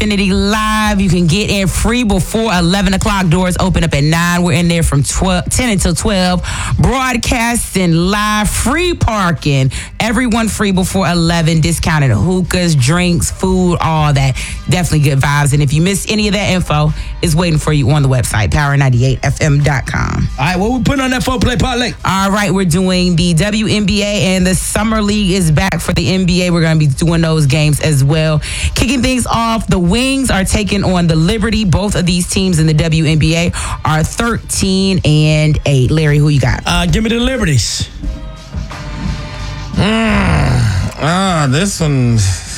Xfinity Live. You can get in free before 11 o'clock. Doors open up at 9. We're in there from 10 until 12. Broadcasting live, free parking. Everyone free before 11. Discounted hookahs, drinks, food, all that. Definitely good vibes. And if you missed any of that info, it's waiting for you on the website, power98fm.com. All right, what we putting on that four-play parlay? All right, we're doing the WNBA, and the Summer League is back for the NBA. We're going to be doing those games as well. Kicking things off, the Wings are taking on the Liberty. Both of these teams in the WNBA are 13-8. Larry, who you got? Give me the Liberties. This one.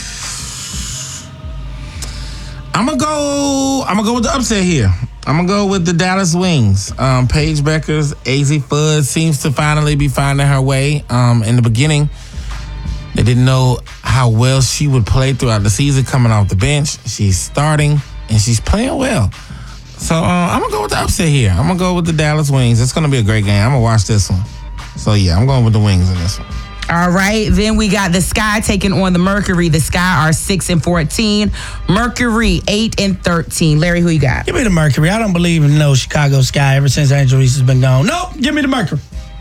I'm gonna go with the upset here. I'm gonna go with the Dallas Wings. Paige Beckers, AZ Fudd seems to finally be finding her way. In the beginning, they didn't know how well she would play throughout the season coming off the bench. She's starting and she's playing well. So I'm gonna go with the upset here. I'm gonna go with the Dallas Wings. It's gonna be a great game. I'm gonna watch this one. So yeah, I'm going with the Wings in this one. All right, then we got the Sky taking on the Mercury. The Sky are 6-14. Mercury 8-13. Larry, who you got? Give me the Mercury. I don't believe in no Chicago Sky ever since Angel Reese has been gone. Nope, give me the Mercury.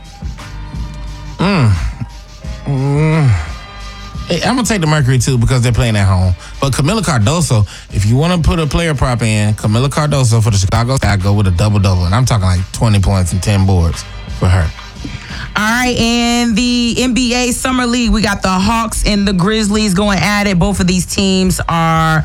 Hey, I'm going to take the Mercury, too, because they're playing at home. But Camila Cardoso, if you want to put a player prop in, Camila Cardoso for the Chicago Sky, go with a double-double. And I'm talking like 20 points and 10 boards for her. All right, and the NBA Summer League, we got the Hawks and the Grizzlies going at it. Both of these teams are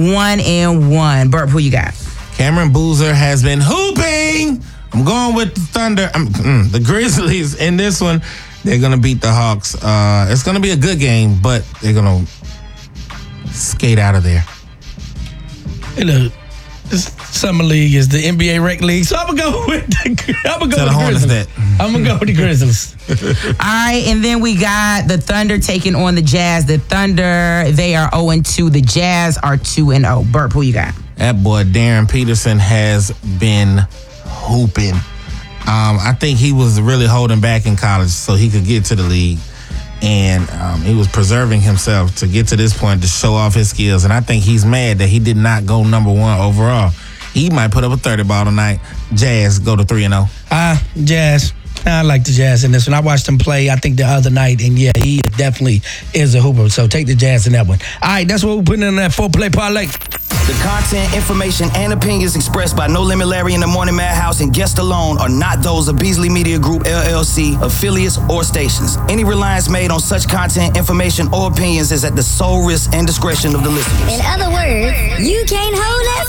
1-1. Burp, who you got? Cameron Boozer has been hooping. I'm going with the Thunder. The Grizzlies in this one. They're going to beat the Hawks. It's going to be a good game, but they're going to skate out of there. Hey, look, this Summer League is the NBA Rec League, so I'm going to go with the Grizzlies. I'm going to go with the Grizzlies. All right, and then we got the Thunder taking on the Jazz. The Thunder, they are 0-2. The Jazz are 2-0. Burp, who you got? That boy, Darren Peterson, has been hooping. I think he was really holding back in college so he could get to the league. And he was preserving himself to get to this point to show off his skills. And I think he's mad that he did not go number 1 overall. He might put up a 30 ball tonight. Jazz go to 3-0. Jazz. I like the Jazz in this one. I watched him play, I think, the other night. And, yeah, he definitely is a hooper. So take the Jazz in that one. All right, that's what we're putting in that four-play parlay. The content, information, and opinions expressed by No Limit Larry in the Morning Madhouse and guests alone are not those of Beasley Media Group, LLC, affiliates, or stations. Any reliance made on such content, information, or opinions is at the sole risk and discretion of the listeners. In other words, you can't hold us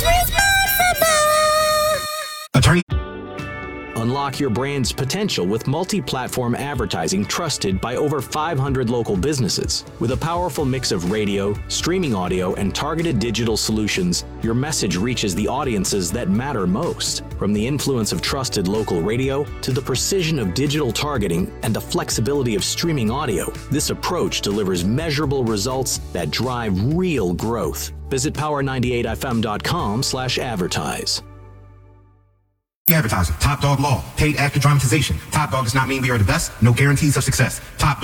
responsible. Attorney. Unlock your brand's potential with multi-platform advertising trusted by over 500 local businesses. With a powerful mix of radio, streaming audio, and targeted digital solutions, your message reaches the audiences that matter most. From the influence of trusted local radio to the precision of digital targeting and the flexibility of streaming audio, this approach delivers measurable results that drive real growth. Visit power98fm.com/advertise. Advertising, Top Dog Law, paid actor dramatization. Top Dog does not mean we are the best. No guarantees of success. Top Dog.